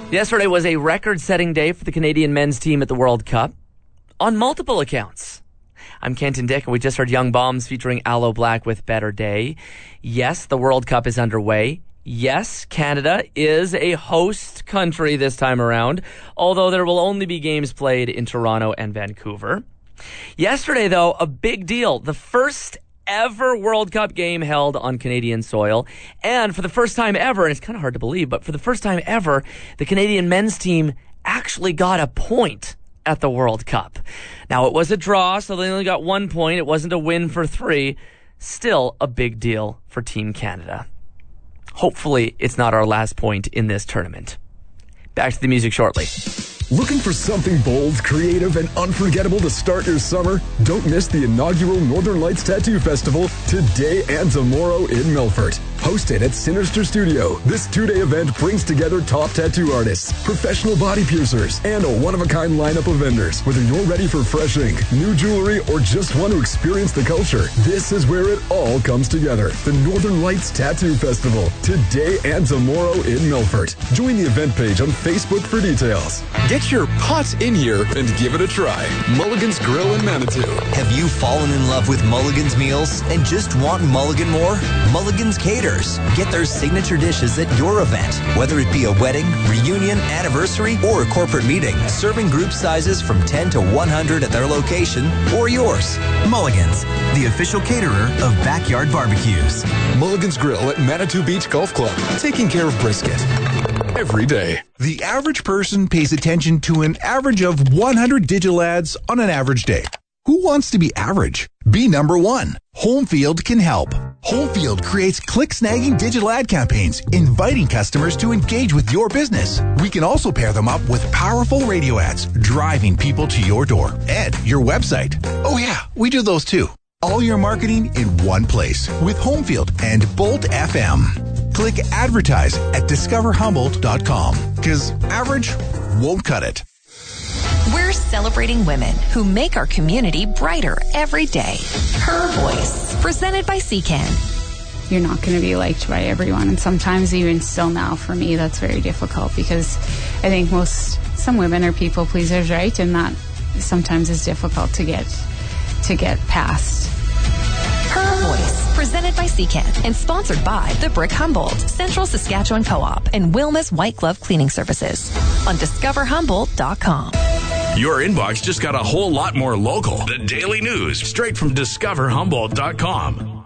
Yesterday was a record-setting day for the Canadian men's team at the World Cup on multiple accounts. I'm Kenton Dick, and we just heard Young Bombs featuring Aloe Black with Better Day. Yes, the World Cup is underway. Yes, Canada is a host country this time around, although there will only be games played in Toronto and Vancouver. Yesterday, though, a big deal. The first ever World Cup game held on Canadian soil. And for the first time ever, and it's kind of hard to believe, but for the first time ever, the Canadian men's team actually got a point at the World Cup. Now, it was a draw, so they only got 1 point. It wasn't a win for 3. Still a big deal for Team Canada. Hopefully, it's not our last point in this tournament. Back to the music shortly. Looking for something bold, creative, and unforgettable to start your summer? Don't miss the inaugural Northern Lights Tattoo Festival today and tomorrow in Milford. Hosted at Sinister Studio, this 2-day event brings together top tattoo artists, professional body piercers, and a one-of-a-kind lineup of vendors. Whether you're ready for fresh ink, new jewelry, or just want to experience the culture, this is where it all comes together. The Northern Lights Tattoo Festival, today and tomorrow in Milford. Join the event page on Facebook for details. Get your pot in here and give it a try. Mulligan's Grill in Manitou. Have you fallen in love with Mulligan's meals and just want Mulligan more? Mulligan's caters. Get their signature dishes at your event, whether it be a wedding, reunion, anniversary, or a corporate meeting. Serving group sizes from 10 to 100 at their location or yours. Mulligan's, the official caterer of backyard barbecues. Mulligan's Grill at Manitou Beach Golf Club. Taking care of brisket every day. The average person pays attention to an average of 100 digital ads on an average day. Who wants to be average? Be number one. Homefield can help. Homefield creates click-snagging digital ad campaigns, inviting customers to engage with your business. We can also pair them up with powerful radio ads, driving people to your door and your website. Oh yeah, we do those too. All your marketing in one place with Homefield and Bolt FM. Click advertise at discoverhumboldt.com because average won't cut it. We're celebrating women who make our community brighter every day. Her Voice, presented by CCAN. You're not going to be liked by everyone, and sometimes even still now for me that's very difficult because I think some women are people pleasers, right? And that sometimes is difficult to get past. Her Voice, presented by CCAN and sponsored by The Brick Humboldt, Central Saskatchewan Co-op, and Wilma's White Glove Cleaning Services on discoverhumboldt.com. Your inbox just got a whole lot more local. The Daily News, straight from discoverhumboldt.com.